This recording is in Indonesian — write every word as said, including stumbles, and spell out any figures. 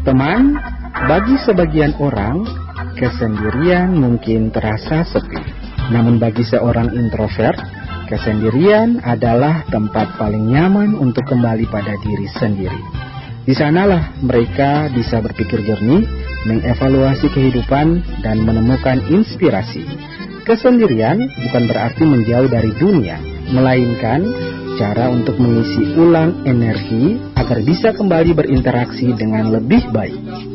Teman, bagi sebagian orang, kesendirian mungkin terasa sepi. Namun bagi seorang introvert, kesendirian adalah tempat paling nyaman untuk kembali pada diri sendiri. Di sanalah mereka bisa berpikir jernih, mengevaluasi kehidupan, dan menemukan inspirasi. Kesendirian bukan berarti menjauh dari dunia, melainkan cara untuk mengisi ulang energi agar bisa kembali berinteraksi dengan lebih baik.